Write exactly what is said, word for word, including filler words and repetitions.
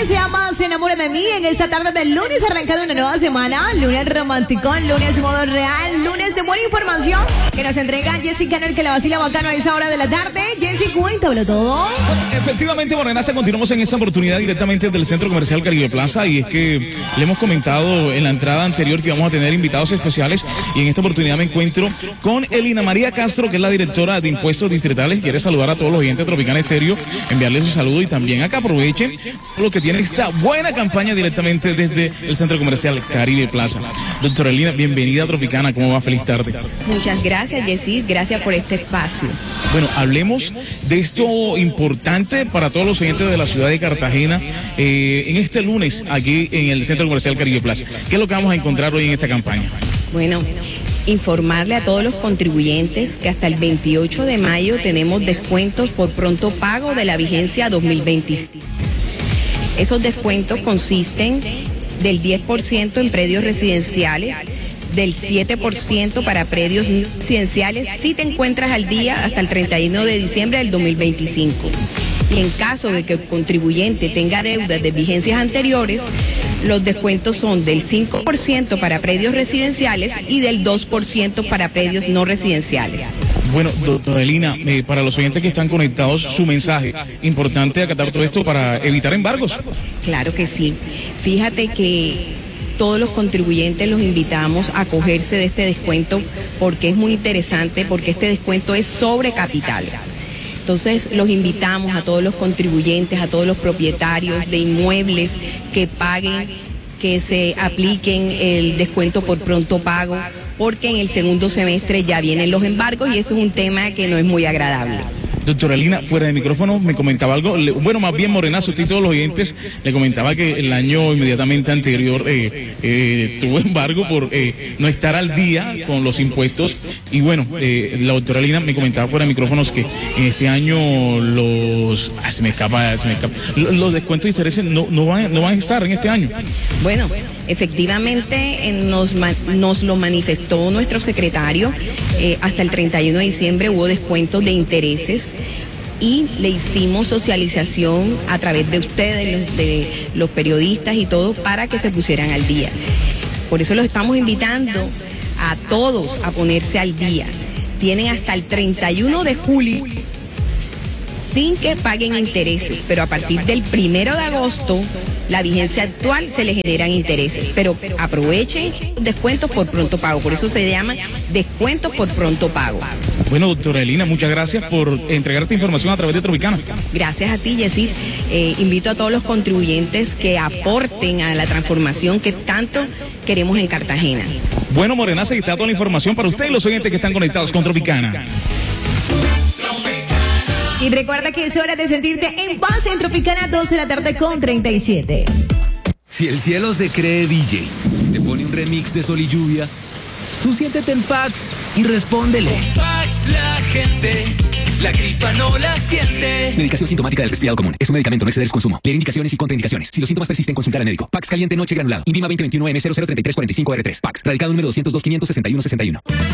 que se llama Se enamora de mí. En esta tarde del lunes arrancando una nueva semana. Lunes romántico, lunes modo real, lunes de buena información que nos entrega Jessica, en el que la vacila bacano a esa hora de la tarde. Jessy, cuéntamelo todo. Efectivamente, Morenaza, continuamos en esta oportunidad directamente del Centro Comercial Caribe Plaza, y es que le hemos comentado en la entrada anterior que vamos a tener invitados especiales, y en esta oportunidad me encuentro con Elina María Castro, que es la directora de Impuestos Distritales. Quiere saludar a todos los oyentes de Tropicana Estéreo, enviarles un saludo, y también acá aprovechen lo que tiene esta buena campaña directamente desde el Centro Comercial Caribe Plaza. Doctora Elina, bienvenida a Tropicana, ¿cómo va? Feliz tarde. Muchas gracias, Jessy, gracias por este espacio. Bueno, hablemos de esto importante para todos los oyentes de la ciudad de Cartagena, eh, en este lunes aquí en el Centro Comercial Caribe Plaza. ¿Qué es lo que vamos a encontrar hoy en esta campaña? Bueno, informarle a todos los contribuyentes que hasta el veintiocho de mayo tenemos descuentos por pronto pago de la vigencia dos mil veintiséis. Esos descuentos consisten del diez por ciento en predios residenciales, del siete por ciento para predios residenciales si te encuentras al día hasta el treinta y uno de diciembre del dos mil veinticinco. Y en caso de que el contribuyente tenga deudas de vigencias anteriores, los descuentos son del cinco por ciento para predios residenciales y del dos por ciento para predios no residenciales. Bueno, doctora Elina, eh, para los oyentes que están conectados, su mensaje, importante acatar todo esto para evitar embargos. Claro que sí. Fíjate que todos los contribuyentes los invitamos a acogerse de este descuento, porque es muy interesante, porque este descuento es sobre capital. Entonces los invitamos a todos los contribuyentes, a todos los propietarios de inmuebles que paguen, que se apliquen el descuento por pronto pago, porque en el segundo semestre ya vienen los embargos y eso es un tema que no es muy agradable. Doctora Elina, fuera de micrófono me comentaba algo, le, bueno, más bien Morenazo, usted y todos los oyentes, le comentaba que el año inmediatamente anterior eh, eh, tuvo embargo por eh, no estar al día con los impuestos, y bueno, eh, la doctora Elina me comentaba fuera de micrófonos que en este año los, ah, se me escapa, se me escapa, los, los descuentos de intereses no, no, van, no van a estar en este año. Bueno, efectivamente eh, nos, nos lo manifestó nuestro secretario, eh, hasta el treinta y uno de diciembre hubo descuentos de intereses, y le hicimos socialización a través de ustedes, de los periodistas y todo, para que se pusieran al día. Por eso los estamos invitando a todos a ponerse al día. Tienen hasta el treinta y uno de julio sin que paguen intereses, pero a partir del primero de agosto, la vigencia actual, se les generan intereses. Pero aprovechen descuentos por pronto pago, por eso se llama descuentos por pronto pago. Bueno, doctora Elina, muchas gracias por entregar esta información a través de Tropicana. Gracias a ti, Jessy. Eh, invito a todos los contribuyentes que aporten a la transformación que tanto queremos en Cartagena. Bueno, Morenaza, aquí está toda la información para ustedes y los oyentes que están conectados con Tropicana. Y recuerda que es hora de sentirte en paz en Tropicana, doce de la tarde con treinta y siete. Si el cielo se cree D J, te pone un remix de Sol y Lluvia, tú siéntete en Pax y respóndele. Pax, la gente, la gripa no la siente. Medicación sintomática del resfriado común. Es un medicamento, no exceder su consumo. Leer indicaciones y contraindicaciones. Si los síntomas persisten, consultar al médico. Pax caliente noche granulado. INVIMA veinte veintiuno M cero cero treinta y tres cuarenta y cinco R tres. Pax. Radicado número doscientos dos, quinientos sesenta y uno sesenta y uno.